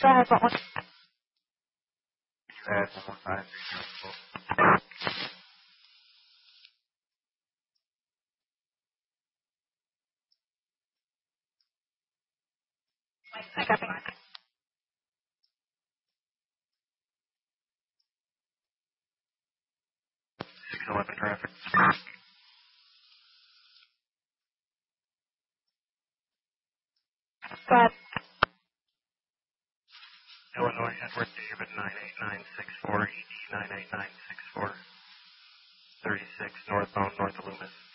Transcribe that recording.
Go ahead, what one? You had 115. I copy. 611 traffic. Go ahead. Illinois Edward David 98964 ED 98964 36 northbound North of Loomis.